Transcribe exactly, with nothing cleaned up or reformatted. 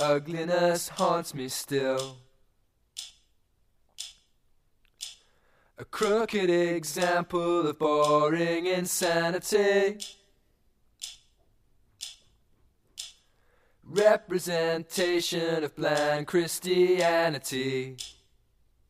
ugliness haunts me still. A crooked example of boring insanity. Representation of bland Christianity.